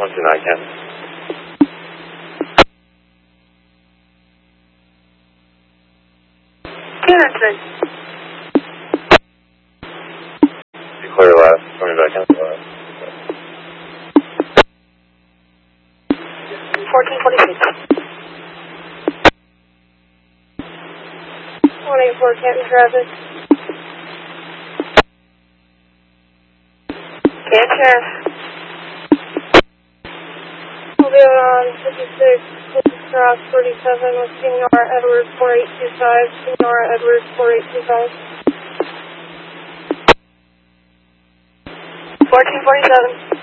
129 Canton. Canton. Clear last, coming back out last. 1446. 184 Canton traffic. Canton. We'll be on 56, Cross 47 with Senora Edwards 4825, Senora Edwards 4825. 1447.